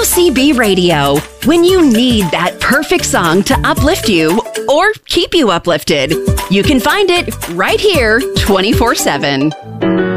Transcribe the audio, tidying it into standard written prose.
WCB Radio. When you need that perfect song to uplift you or keep you uplifted, you can find it right here 24/7.